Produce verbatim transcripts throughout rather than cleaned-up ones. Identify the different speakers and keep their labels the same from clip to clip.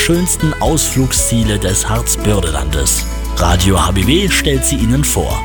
Speaker 1: schönsten Ausflugsziele des Harzbördelandes. Radio H B W stellt sie Ihnen vor.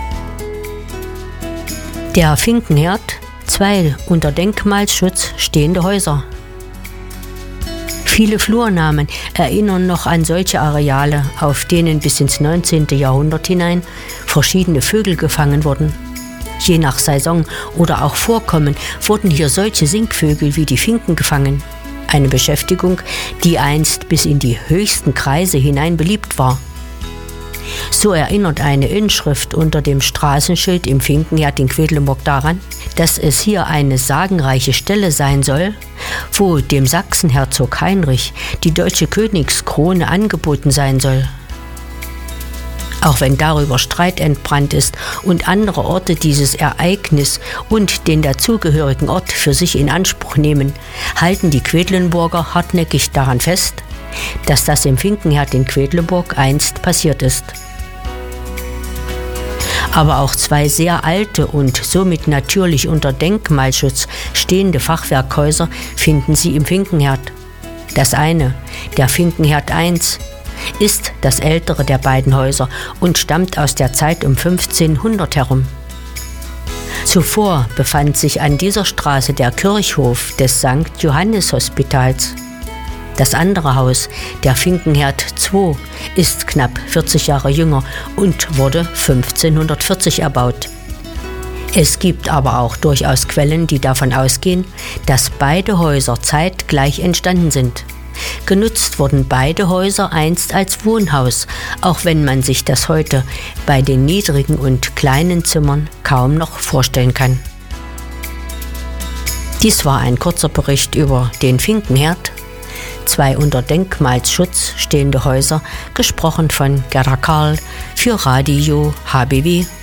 Speaker 2: Der Finkenherd, zwei unter Denkmalschutz stehende Häuser. Viele Flurnamen erinnern noch an solche Areale, auf denen bis ins neunzehnte Jahrhundert hinein verschiedene Vögel gefangen wurden. Je nach Saison oder auch Vorkommen wurden hier solche Singvögel wie die Finken gefangen. Eine Beschäftigung, die einst bis in die höchsten Kreise hinein beliebt war. So erinnert eine Inschrift unter dem Straßenschild im Finkenherd in Quedlinburg daran, dass es hier eine sagenreiche Stelle sein soll, wo dem Sachsenherzog Heinrich die deutsche Königskrone angeboten sein soll. Auch wenn darüber Streit entbrannt ist und andere Orte dieses Ereignis und den dazugehörigen Ort für sich in Anspruch nehmen, halten die Quedlinburger hartnäckig daran fest, dass das im Finkenherd in Quedlinburg einst passiert ist. Aber auch zwei sehr alte und somit natürlich unter Denkmalschutz stehende Fachwerkhäuser finden Sie im Finkenherd. Das eine, der Finkenherd eins, ist das ältere der beiden Häuser und stammt aus der Zeit um fünfzehnhundert herum. Zuvor befand sich an dieser Straße der Kirchhof des Sankt Johannes Hospitals. Das andere Haus, der Finkenherd zwei, ist knapp vierzig Jahre jünger und wurde fünfzehnhundertvierzig erbaut. Es gibt aber auch durchaus Quellen, die davon ausgehen, dass beide Häuser zeitgleich entstanden sind. Genutzt wurden beide Häuser einst als Wohnhaus, auch wenn man sich das heute bei den niedrigen und kleinen Zimmern kaum noch vorstellen kann. Dies war ein kurzer Bericht über den Finkenherd. Zwei unter Denkmalsschutz stehende Häuser, gesprochen von Gerda Karl für Radio H B W.